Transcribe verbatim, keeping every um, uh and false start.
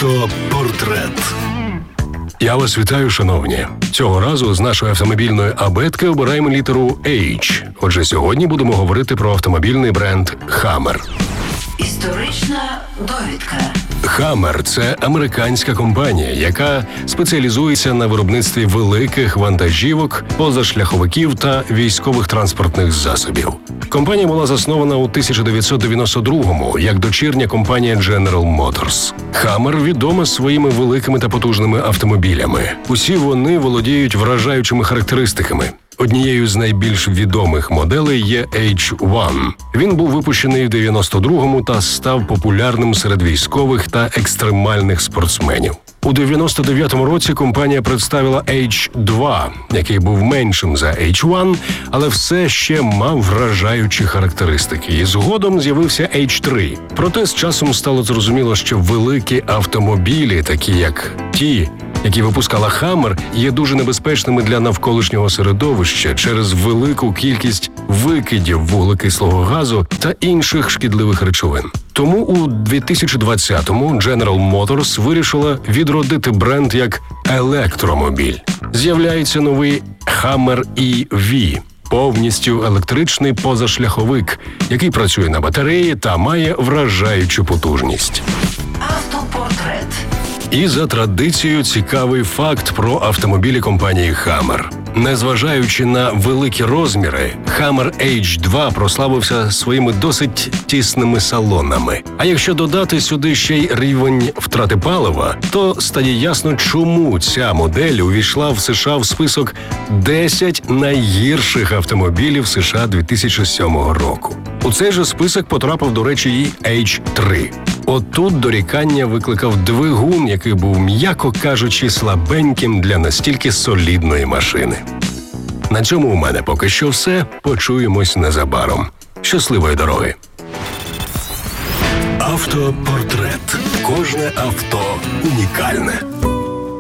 Автопортрет. Я вас вітаю, шановні. Цього разу з нашої автомобільної абетки обираємо літеру H. Отже, сьогодні будемо говорити про автомобільний бренд Hammer. Історична довідка. Hammer – це американська компанія, яка спеціалізується на виробництві великих вантажівок, позашляховиків та військових транспортних засобів. Компанія була заснована у тисяча дев'ятсот дев'яносто другому як дочірня компанія General Motors. Hammer відома своїми великими та потужними автомобілями. Усі вони володіють вражаючими характеристиками. Однією з найбільш відомих моделей є ейч один. Він був випущений в дев'яносто другому та став популярним серед військових та екстремальних спортсменів. У дев'яносто дев'ятому році компанія представила ейч два, який був меншим за ейч один, але все ще мав вражаючі характеристики. І згодом з'явився ейч три. Проте з часом стало зрозуміло, що великі автомобілі, такі як ті, які випускала Hammer, є дуже небезпечними для навколишнього середовища через велику кількість викидів вуглекислого газу та інших шкідливих речовин. Тому у дві тисячі двадцятому General Motors вирішила відродити бренд як електромобіль. З'являється новий Hammer і ві – повністю електричний позашляховик, який працює на батареї та має вражаючу потужність. Автопортрет. І за традицією цікавий факт про автомобілі компанії Hammer. Незважаючи на великі розміри, Hammer ейч два прославився своїми досить тісними салонами. А якщо додати сюди ще й рівень втрати палива, то стає ясно, чому ця модель увійшла в США в список десять найгірших автомобілів США дві тисячі сьомого року. У цей же список потрапив, до речі, і ейч три. Отут дорікання викликав двигун, який був, м'яко кажучи, слабеньким для настільки солідної машини. На цьому у мене поки що все. Почуємось незабаром. Щасливої дороги! Автопортрет. Кожне авто унікальне.